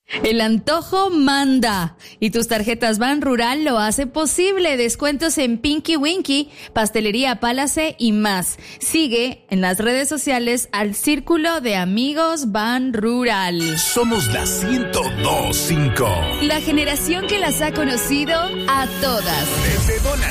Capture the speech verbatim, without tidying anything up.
El antojo manda y tus tarjetas Ban Rural lo hace posible. Descuentos en Pinky Winky, Pastelería Palace y más. Sigue en las redes sociales al Círculo de Amigos Ban Rural. Somos la ciento dos punto cinco. La generación que las ha conocido a todas. Desde Dona